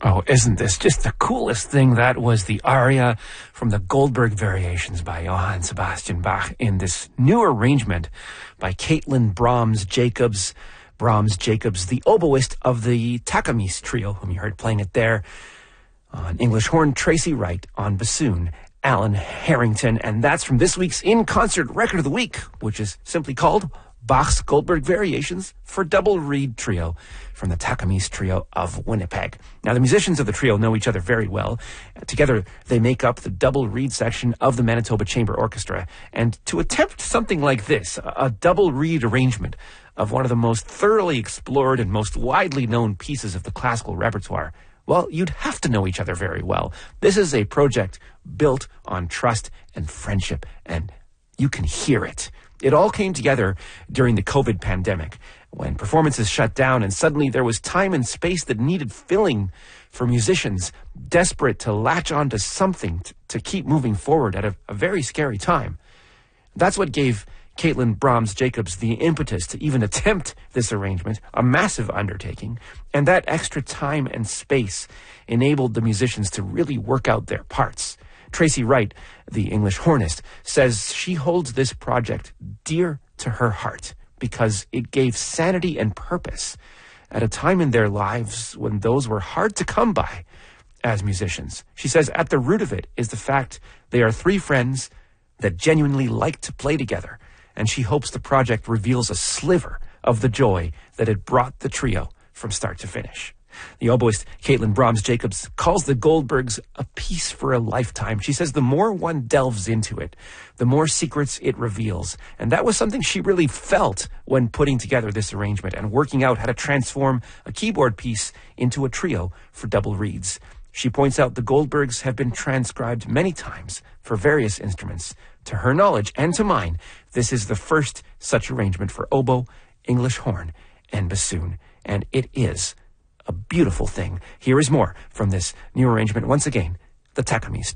Oh, isn't this just the coolest thing? That was the aria from the Goldberg Variations by Johann Sebastian Bach in this new arrangement by Caitlin Brahms-Jacobs. Brahms-Jacobs, the oboist of the Takamis Trio, whom you heard playing it there. On English horn, Tracy Wright. On bassoon, Alan Harrington. And that's from this week's In-Concert Record of the Week, which is simply called Bach's Goldberg Variations for Double Reed Trio from the Takamis Trio of Winnipeg. Now, the musicians of the trio know each other very well. Together, they make up the double reed section of the Manitoba Chamber Orchestra. And to attempt something like this, a double reed arrangement of one of the most thoroughly explored and most widely known pieces of the classical repertoire, well, you'd have to know each other very well. This is a project built on trust and friendship, and you can hear it. It all came together during the COVID pandemic, when performances shut down and suddenly there was time and space that needed filling for musicians desperate to latch on to something to keep moving forward at a very scary time. That's what gave Caitlin Brahms-Jacobs the impetus to even attempt this arrangement, a massive undertaking, and that extra time and space enabled the musicians to really work out their parts. Tracy Wright, the English hornist, says she holds this project dear to her heart because it gave sanity and purpose at a time in their lives when those were hard to come by as musicians. She says at the root of it is the fact they are three friends that genuinely like to play together, and she hopes the project reveals a sliver of the joy that had brought the trio from start to finish. The oboist Caitlin Brahms-Jacobs calls the Goldbergs a piece for a lifetime. She says the more one delves into it, the more secrets it reveals. And that was something she really felt when putting together this arrangement and working out how to transform a keyboard piece into a trio for double reeds. She points out the Goldbergs have been transcribed many times for various instruments. To her knowledge and to mine, this is the first such arrangement for oboe, English horn, and bassoon. And it is a beautiful thing. Here is more from this new arrangement. Once again, the Takamis